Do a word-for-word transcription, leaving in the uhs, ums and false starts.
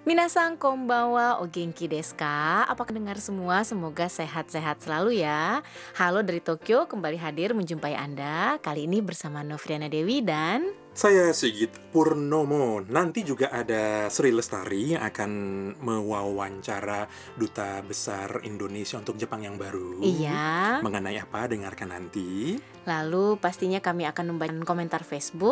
Minasang konbanwa o genki desu ka? Apa dengar semua semoga sehat-sehat selalu ya. Halo dari Tokyo, kembali hadir menjumpai Anda. Kali ini bersama Novriana Dewi dan Saya Sigit Purnomo. Nanti juga ada Sri Lestari yang akan mewawancara Duta Besar Indonesia untuk Jepang yang baru. Iya. Mengenai apa? Dengarkan nanti. Lalu pastinya kami akan membaca komentar Facebook